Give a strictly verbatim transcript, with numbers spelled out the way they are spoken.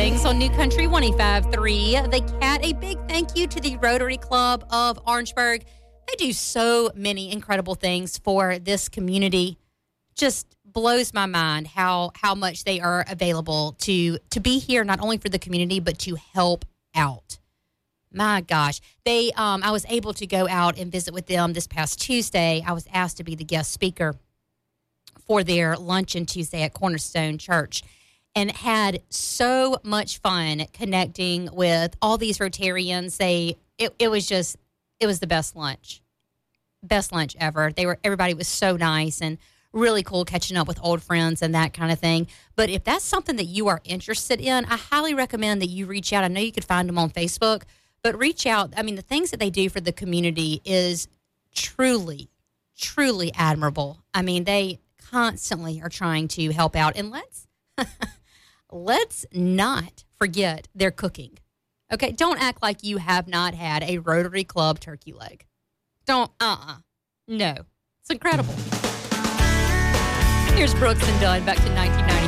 Things on New Country one oh five point three. The Cat, a big thank you to the Rotary Club of Orangeburg. They do so many incredible things for this community. Just blows my mind how how much they are available to to be here, not only for the community, but to help out. My gosh. They um I was able to go out and visit with them this past Tuesday. I was asked to be the guest speaker for their luncheon Tuesday at Cornerstone Church, and had so much fun connecting with all these Rotarians. They it, it was just it was the best lunch. Best lunch ever. They were everybody was so nice and really cool, catching up with old friends and that kind of thing. But if that's something that you are interested in, I highly recommend that you reach out. I know you could find them on Facebook, but reach out. I mean, the things that they do for the community is truly, truly admirable. I mean, they constantly are trying to help out. And let's let's not forget their cooking. Okay, don't act like you have not had a Rotary Club turkey leg. Don't, uh-uh. No. It's incredible. Here's Brooks and Dunn back to nineteen ninety.